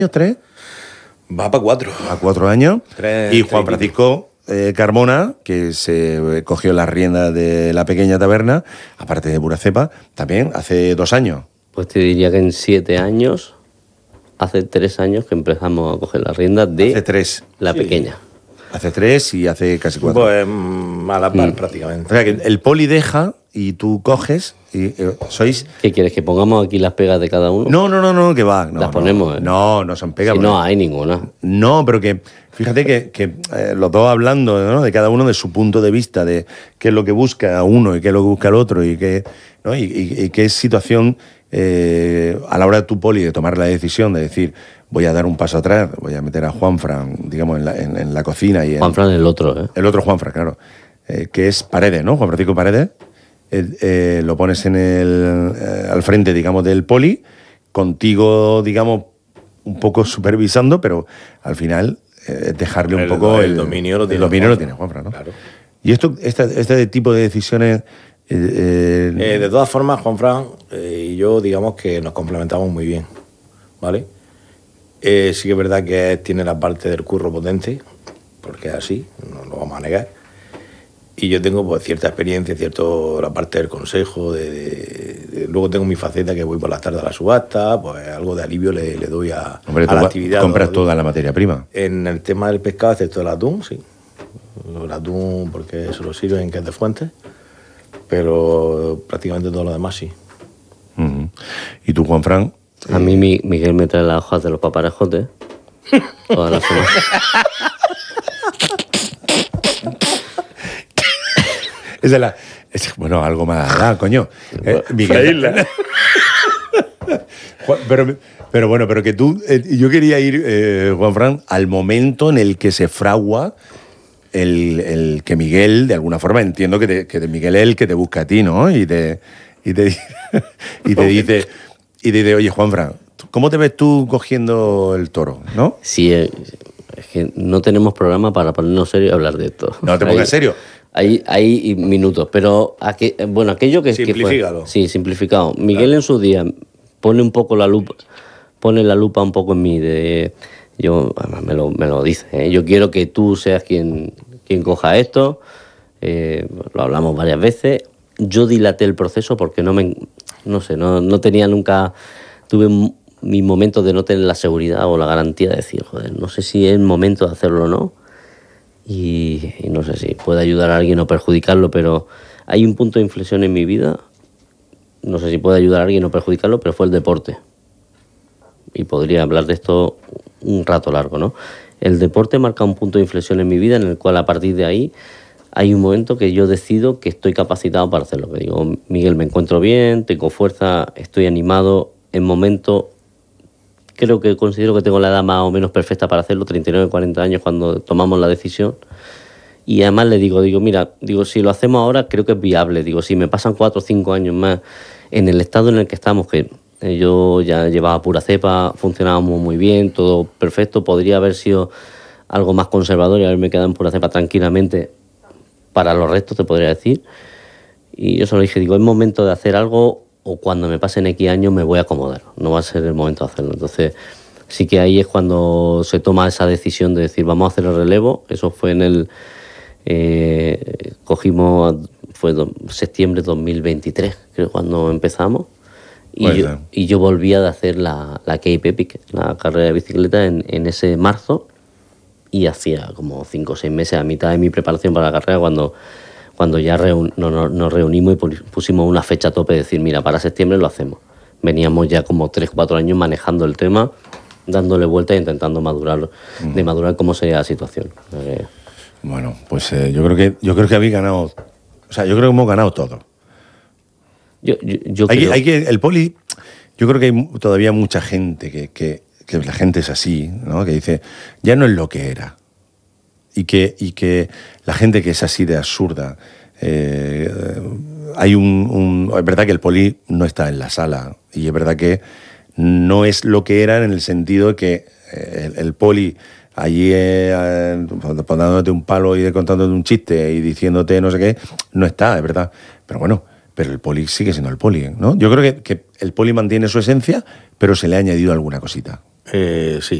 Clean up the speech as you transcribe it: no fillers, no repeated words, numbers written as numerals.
¿3? Va para 4. A 4 años. 3, y Juan Francisco Carmona, que se cogió las riendas de la pequeña taberna, aparte de pura cepa, también hace 2 años. Pues te diría que en 7 años, hace 3 años que empezamos a coger las riendas de Hace 3. la pequeña. Hace 3 y hace casi 4. Pues a la par prácticamente. O sea, que el poli deja y tú coges y sois... ¿Qué quieres? ¿Que pongamos aquí las pegas de cada uno? No, que va. No, Las ponemos, ¿eh? No son pegas. Si no hay ninguna. No, pero que fíjate que los dos hablando, ¿no?, de cada uno de su punto de vista, de qué es lo que busca uno y qué es lo que busca el otro y qué, ¿no?, y qué situación a la hora de tu poli de tomar la decisión de decir voy a dar un paso atrás, voy a meter a Juanfran, digamos, en la cocina. Y Juanfran el otro, ¿eh? El otro Juanfran, claro. Que es Paredes, ¿no? Juan Francisco Paredes. Lo pones al frente, digamos, del poli, contigo, digamos, un poco supervisando, pero al final dejarle un poco el dominio lo tiene Juanfran, ¿no? Claro. Y este tipo de decisiones... de todas formas, Juanfran y yo, digamos que nos complementamos muy bien, ¿vale? Sí que es verdad que tiene la parte del curro potente, porque es así, no lo vamos a negar. Y yo tengo pues cierta experiencia, la parte del consejo, luego tengo mi faceta que voy por las tardes a la subasta, pues algo de alivio le doy a la actividad. Compras toda la materia prima. En el tema del pescado, excepto el atún, sí. El atún porque eso lo sirven, que es de fuente, pero prácticamente todo lo demás sí. Uh-huh. ¿Y tú, Juanfran? A mí Miguel me trae las hojas de los paparejotes todas las semanas. Bueno, algo más, coño. Miguel. Pero que tú... yo quería ir, Juanfran, al momento en el que se fragua el que Miguel, de alguna forma, entiendo que Miguel es el que te busca a ti, ¿no? Y te dice... Y dice, oye, Juanfran, ¿cómo te ves tú cogiendo el toro, no? Sí, es que no tenemos programa para ponernos serio y hablar de esto. No te pongas serio. Hay minutos, pero aquello que... Simplifícalo. Sí, simplificado. Miguel en su día pone un poco la lupa un poco en mí. Yo, además me lo dice, ¿eh? Yo quiero que tú seas quien coja esto. Lo hablamos varias veces. Yo dilaté el proceso porque no tenía nunca... Tuve mis momentos de no tener la seguridad o la garantía de decir, joder, no sé si es el momento de hacerlo o no. Y no sé si puede ayudar a alguien o perjudicarlo, pero hay un punto de inflexión en mi vida, no sé si puede ayudar a alguien o perjudicarlo, pero fue el deporte. Y podría hablar de esto un rato largo, ¿no? El deporte marca un punto de inflexión en mi vida en el cual a partir de ahí hay un momento que yo decido que estoy capacitado para hacerlo. Que digo, Miguel, me encuentro bien, tengo fuerza, estoy animado, en momento... considero que tengo la edad más o menos perfecta para hacerlo, 39, 40 años cuando tomamos la decisión. Y además le digo, mira, si lo hacemos ahora creo que es viable. Digo, si me pasan 4 o 5 años más en el estado en el que estamos, que yo ya llevaba pura cepa, funcionábamos muy bien, todo perfecto, podría haber sido algo más conservador y haberme quedado en pura cepa tranquilamente para los restos, te podría decir. Y yo solo dije, es momento de hacer algo, o cuando me pasen X años me voy a acomodar, no va a ser el momento de hacerlo. Entonces sí que ahí es cuando se toma esa decisión de decir vamos a hacer el relevo. Eso fue en fue septiembre de 2023, creo, cuando empezamos. Y yo volvía de hacer la Cape Epic, la carrera de bicicleta, en ese marzo, y hacía como 5 o 6 meses, a mitad de mi preparación para la carrera, cuando ya nos reunimos y pusimos una fecha a tope de decir, mira, para septiembre lo hacemos. Veníamos ya como 3 o 4 años manejando el tema, dándole vueltas e intentando madurar cómo sería la situación. Bueno, pues yo creo que habéis ganado, o sea, yo creo que hemos ganado todo. El poli, yo creo que hay todavía mucha gente que la gente es así, ¿no? Que dice, ya no es lo que era. Y que la gente que es así de absurda, hay es verdad que el poli no está en la sala, y es verdad que no es lo que era en el sentido de que el poli allí dándote un palo y contándote un chiste y diciéndote no sé qué, no está, es verdad. Pero bueno, pero el poli sigue siendo el poli, ¿no? Yo creo que el poli mantiene su esencia, pero se le ha añadido alguna cosita. Sí.